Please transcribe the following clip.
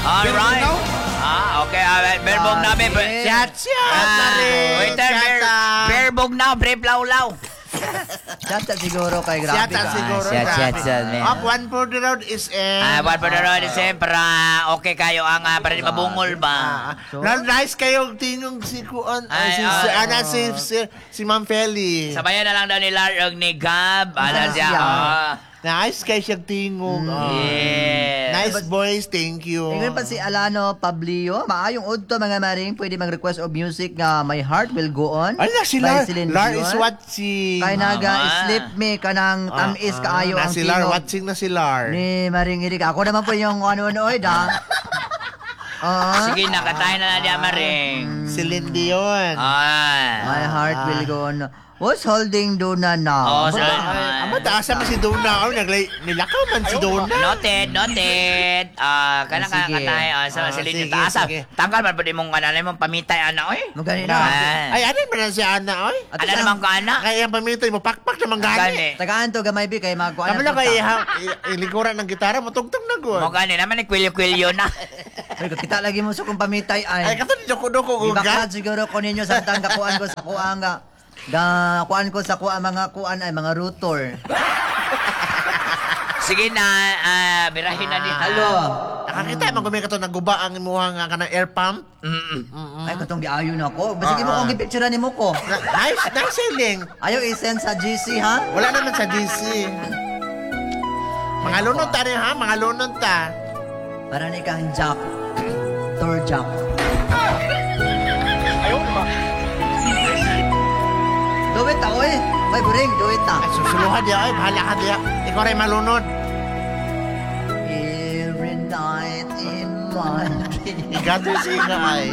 Alright. Bugnaw? Okay. Beer bugnaw, be. Chat na rin. Waiter, beer bugnaw, brief laulaw. Siyata siguro kay grabe Siyata ka. siguro. Siyat, man. Up, one for the road is One for the road is para okay kayo ang para di mabungol ba? Nice kayo tingong si Kuan. Si Ma'am Feli. Sabayan na lang daw ni Larog ni Gab. Ala siya. Nice kayo siya tingong. Yes. Nice boys, thank you. Ingon pa si Alano Pablio, maayong udto mga maring pwede mag-request of music nga My Heart Will Go On. Ay na si by Lar. Celine Lar Dion. is watching. Kay naga Mama. Sleep Me kanang tamis kaayo na ang si Lar, tingog watching na si Lar. ni Maring Irik. Ako naman po yung ano-anoy da. Sige na, katayin na niya maring. Si Lindy yun. My Heart Will Go On. Who's holding Duna now? Amo taasa man si Dona. Nilakaw man si Dona. Noted. Kana ka Sige. katay sa silin sige, yung taasa. sige. Tanggal man pwede mong kanalay mong pamitay ana oy. Magani na. Ay, ano ba na si Ana, oy? Ano naman ka ana? Kaya yung pamintay mo, pakpak naman gani. Gani. Tagaan to gamay bi kay magkuan. Tama lang kay ilikuran ng gitara, matugtog na Mo gud. gani naman ni kwilyo na. Ay kita lagi mo sa kung pamitay Ay, ay. kato ni Doko-Doko Ibakad ugat. siguro ko ninyo sa kuan ko sa kuan nga. Kuan ko sa kuan mga kuan ay mga router. Sige na, birahin na ni Hello. Nakakita man gumi kato naguba ang imuha nga kanang air pump. Ay katong giayo na ko. Basta mo kong gipicture ni mo ko. Nice selling. Ayaw i-send sa GC ha. Wala naman sa DC. Mga lunod ta rin ha, mga lunod ta. Para ni kang jack. Tour jack. Do it ta oy. Bay buring, do it ta. Ay, susuluhan diya, ay, bahala ka diya. Ikaw rin malunod. Every night in my dream. Igato siya ay.